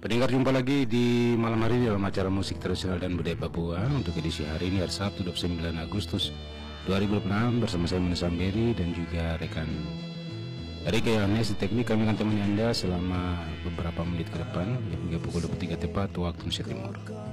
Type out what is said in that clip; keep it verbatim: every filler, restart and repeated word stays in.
Pendengar, jumpa lagi di malam hari dalam acara musik tradisional dan budaya Papua. Untuk edisi hari ini, hari Sabtu dua puluh sembilan Agustus dua ribu dua puluh enam, bersama saya Muna Samberi dan juga rekan Rika Yohanes di teknik. Kami akan temani Anda selama beberapa menit ke depan, hingga pukul dua puluh tiga tepat waktu Indonesia Timur.